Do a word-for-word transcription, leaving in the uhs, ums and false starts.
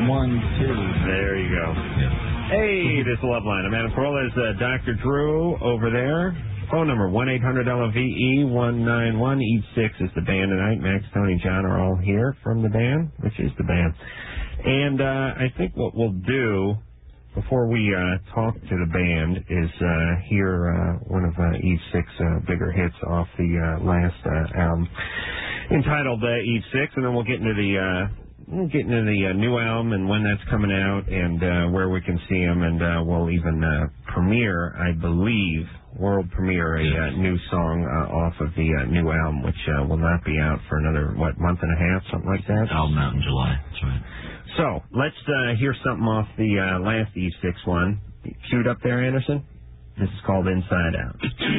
one, two. There you go. Hey, this is Love Line. I'm Adam Carolla. Is uh, Doctor Drew over there. Phone number one eight hundred L O V E one nine one. Eve six is the band tonight. Max, Tony, John are all here from the band, which is the band. And uh, I think what we'll do before we uh, talk to the band is uh, hear uh, one of uh, Eve six uh, bigger hits off the uh, last uh, album entitled uh, Eve six, and then we'll get into the uh, we'll get into the uh, new album and when that's coming out and uh, where we can see them, and uh, we'll even uh, premiere, I believe, world premiere a uh, new song uh, off of the uh, new album, which uh, will not be out for another, what, month and a half, something like that? Album out in July, that's right. So, let's uh, hear something off the uh, last Eve six one. Queued up there, Anderson? This is called Inside Out.